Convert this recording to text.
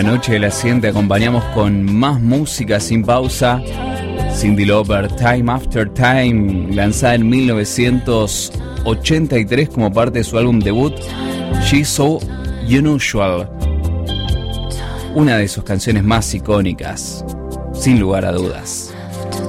la noche de la 100 te acompañamos con más música sin pausa. Cyndi Lauper, Time After Time, lanzada en 1983 como parte de su álbum debut, She's So Unusual. Una de sus canciones más icónicas, sin lugar a dudas.